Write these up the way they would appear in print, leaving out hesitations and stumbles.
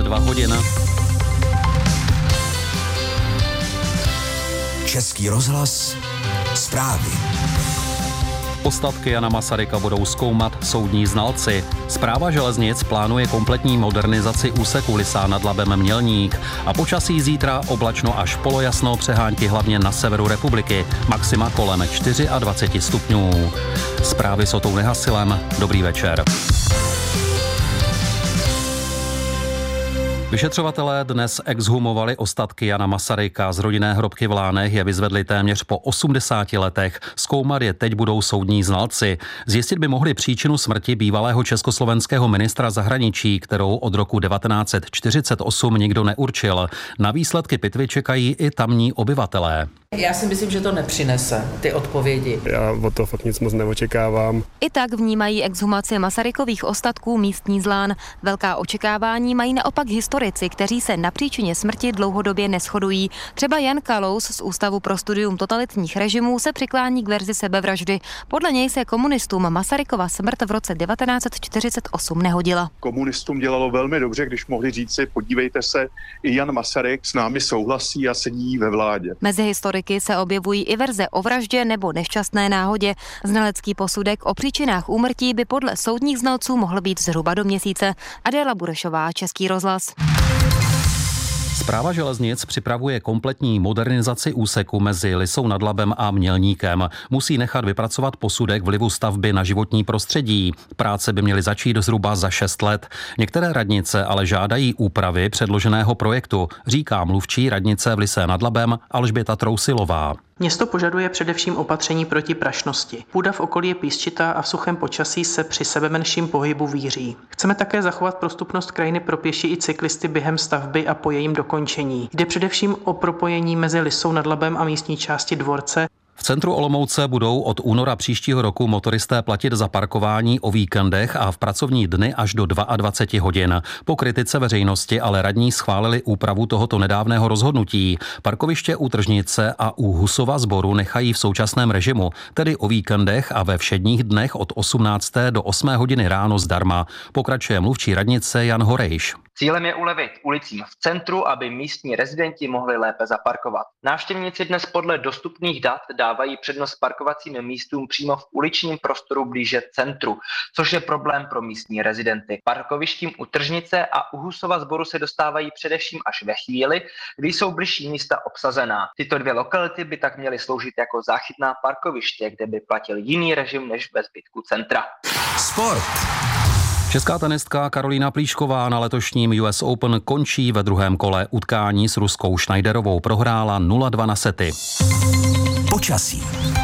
22 hodin. Český rozhlas, zprávy. Ostatky Jana Masaryka budou zkoumat soudní znalci. Správa železnic plánuje kompletní modernizaci úseku Lysá nad Labem Mělník. A počasí zítra oblačno až polojasno, přehánky hlavně na severu republiky. Maxima kolem 24 stupňů. Zprávy s Otou Nehasilem. Dobrý večer. Vyšetřovatelé dnes exhumovali ostatky Jana Masaryka. Z rodinné hrobky v Lánech je vyzvedli téměř po 80 letech. Zkoumat je teď budou soudní znalci. Zjistit by mohli příčinu smrti bývalého československého ministra zahraničí, kterou od roku 1948 nikdo neurčil. Na výsledky pitvy čekají i tamní obyvatelé. Já si myslím, že to nepřinese, ty odpovědi. Já od toho fakt nic moc neočekávám. I tak vnímají exhumaci Masarykových ostatků místní z Lán. Velká očekávání mají naopak historici, kteří se na příčině smrti dlouhodobě neshodují. Třeba Jan Kalous z Ústavu pro studium totalitních režimů se přiklání k verzi sebevraždy. Podle něj se komunistům Masarykova smrt v roce 1948 nehodila. Komunistům dělalo velmi dobře, když mohli říci, podívejte se, i Jan Masaryk s námi souhlasí a sedí ve vládě. Mezi historiky se objevují i verze o vraždě nebo nešťastné náhodě. Znalecký posudek o příčinách úmrtí by podle soudních znalců mohl být zhruba do měsíce. Adéla Burešová, Český rozhlas. Správa železnic připravuje kompletní modernizaci úseku mezi Lysou nad Labem a Mělníkem. Musí nechat vypracovat posudek vlivu stavby na životní prostředí. Práce by měly začít zhruba za 6 let. Některé radnice ale žádají úpravy předloženého projektu, říká mluvčí radnice v Lysé nad Labem Alžběta Trousilová. Město požaduje především opatření proti prašnosti. Půda v okolí je písčitá a v suchém počasí se při sebemenším pohybu víří. Chceme také zachovat prostupnost krajiny pro pěší i cyklisty během stavby a po jejím dokončení. Jde především o propojení mezi Lysou nad Labem a místní části dvorce. V centru Olomouce budou od února příštího roku motoristé platit za parkování o víkendech a v pracovní dny až do 22 hodin. Po kritice veřejnosti ale radní schválili úpravu tohoto nedávného rozhodnutí. Parkoviště u Tržnice a u Husova Sboru nechají v současném režimu, tedy o víkendech a ve všedních dnech od 18. do 8 hodiny ráno zdarma. Pokračuje mluvčí radnice Jan Horejš. Cílem je ulevit ulicím v centru, aby místní rezidenti mohli lépe zaparkovat. Návštěvníci dnes podle dostupných dat dávají přednost parkovacím místům přímo v uličním prostoru blíže centru, což je problém pro místní rezidenty. Parkovištím u Tržnice a u Husova Sboru se dostávají především až ve chvíli, kdy jsou bližší místa obsazená. Tyto dvě lokality by tak měly sloužit jako záchytná parkoviště, kde by platil jiný režim než ve zbytku centra. Sport. Česká tenistka Karolína Plíšková na letošním US Open končí ve druhém kole. Utkání s Ruskou Schneiderovou prohrála 0-2 na sety. Počasí.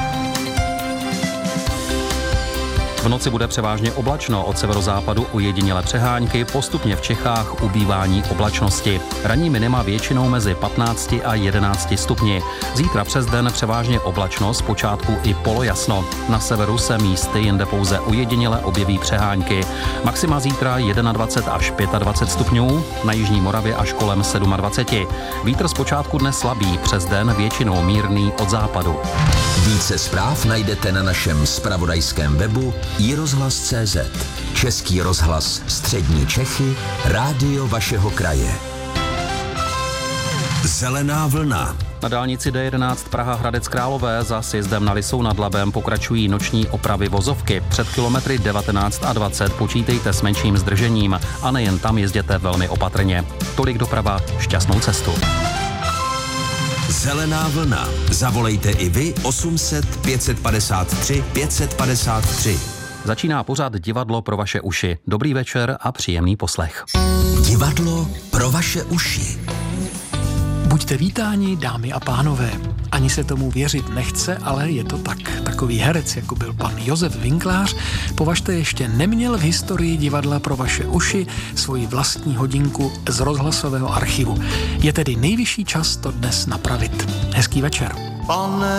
V noci bude převážně oblačno, od severozápadu ojedinělé přehánky, postupně v Čechách ubývání oblačnosti. Ranní minima většinou mezi 15 a 11 stupni. Zítra přes den převážně oblačno, zpočátku i polojasno. Na severu se místy jinde pouze ojediněle objeví přehánky. Maxima zítra 21 až 25 stupňů, na jižní Moravě až kolem 27. Vítr zpočátku dne slabý, přes den většinou mírný od západu. Více zpráv najdete na našem zpravodajském webu iRozhlas.cz. Český rozhlas Střední Čechy, rádio vašeho kraje. Zelená vlna. Na dálnici D11 Praha-Hradec Králové za sjezdem na Lysou nad Labem pokračují noční opravy vozovky. Před kilometry 19 a 20 počítejte s menším zdržením a nejen tam jezděte velmi opatrně. Tolik doprava, šťastnou cestu. Zelená vlna. Zavolejte i vy 800 553 553. Začíná pořad Divadlo pro vaše uši. Dobrý večer a příjemný poslech. Divadlo pro vaše uši. Buďte vítáni, dámy a pánové. Ani se tomu věřit nechce, ale je to tak. Takový herec, jako byl pan Josef Vinklář, považte ještě neměl v historii Divadla pro vaše uši svoji vlastní hodinku z rozhlasového archivu. Je tedy nejvyšší čas to dnes napravit. Hezký večer.